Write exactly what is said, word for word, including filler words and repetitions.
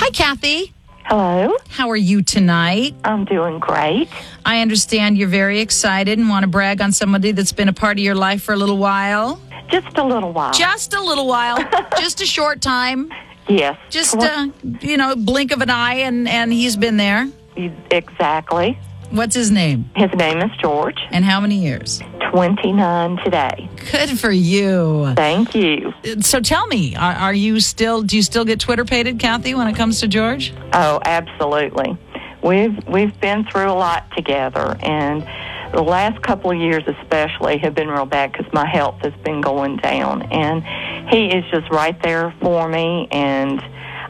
Hi, Kathy. Hello. How are you tonight? I'm doing great. I understand you're very excited and want to brag on somebody that's been a part of your life for a little while. Just a little while. Just a little while. Just a short time. Yes. Just, uh, you know, blink of an eye, and, and he's been there. Exactly. What's his name? His name is George. And how many years? twenty-nine today. Good for you. Thank you. So tell me, are, are you still, do you still get Twitter-pated, Kathy, when it comes to George? Oh, absolutely. We've we've been through a lot together, and the last couple of years especially have been real bad because my health has been going down, and he is just right there for me, and